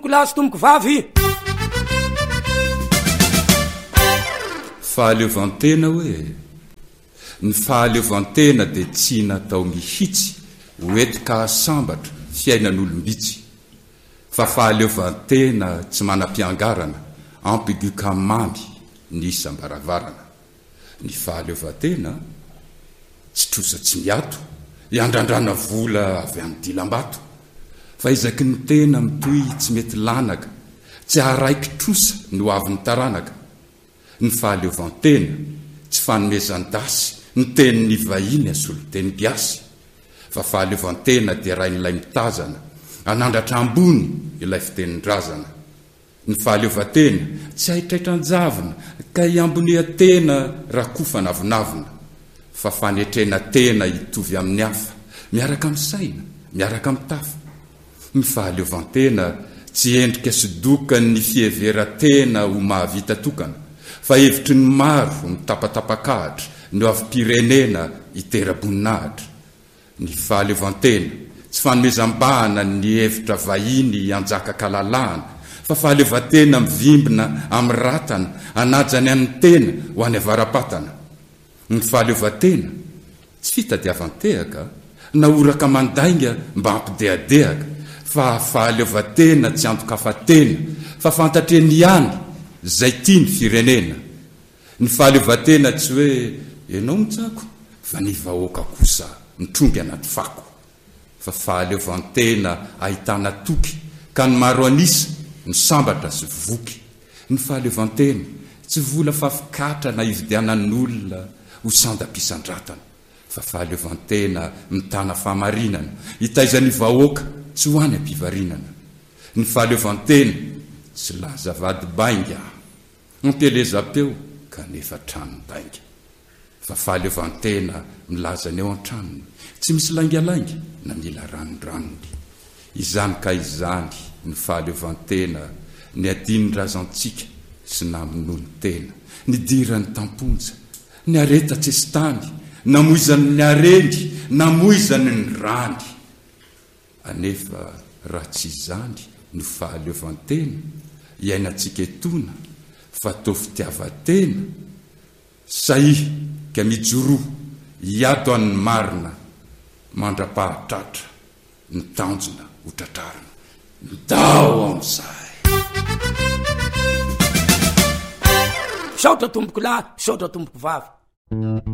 Lasy tomboko vavy. Fahaleovantena hoe ny fahaleovantena dia tsy natao mihitsy hoetika sambatra fiainan'olombitsy fa fahaleovantena tsy manam-piangarana ampigu kamamy ny isam-baravarana. Ny fahaleovantena tsy trosa tsy miato iandrandrana vola avy amin'ny dilam-bato fa izaky ny tena mitoy tsy mety lanaka tsy araiky trosa no avy ny taranaka. Ny fahaleovantena tsy fanomezan-dasy ny tenin'ny vahiny asolo teny giasy fa fahaleovantena dia rain'ilay mitazana anandratra ambony ilay fitenin-drazana. Ny fahaleovantena tsy haitraitran-javina ka iambonia tena raha kofa navinavina fa fanetrena tena hitovy amin'ny hafa miaraka amin'ny saina miaraka amin'ny tafa. Ny fahaleovantena tsy endrika sidokany ny fiheveran-tena ho mahavita tokana fa hevitry ny maro ny tapatapakahatra no avy pirenena hitera-boninahitra. Ny fahaleovantena tsy fanomezam-bahana ny hevitra vahiny anjaka-kalalahana fa fahaleovantena mivimbina amin'ny ratana anajany amin'ny tena ho any avaram-patana. Ny fahaleovantena tsy fitadiavantehaka na oraka mandainga mba ampidehadehaka fa fahaleovantena tsy antokafatena fa fantatreny ihany zay tia ny firenena. Ny fahaleovantena tsy hoe ianao mitsako fa ny vahoaka kosa mitrongy anaty fako fa fahaleovantena ahitana toky ka ny maro anisa ny sambatra sy voky. Ny fahaleovantena tsy vola fafikatra na ividianan'olona ho sandam-pisandratana fa fahaleovantena mitana fahamarinana hitaizany vahoaka tsy ho any am-pivarinana. Ny fahaleovantena tsy laza vady bainga ampelezam-peo kanefa tranodainga fa fahaleovantena milazany eo an-tranony tsy misy laingalainga na mila ranondranony. Izany ka izany ny fahaleovantena ny adiny razantsika sy naminony tena ny dirany tamponja ny areta tsy estany namoizany ny arendy namoizany ny rany. Anefa raha tsy izany no fahaleovantena iainantsika etona fa tao fitiavatena sahihy ka mijoroa hiato an'ny marina mandra-pahatratra ny tanjona ho tratrarina midao amin'izay. Saotra tomboko lahy, saotra tomboko vavy.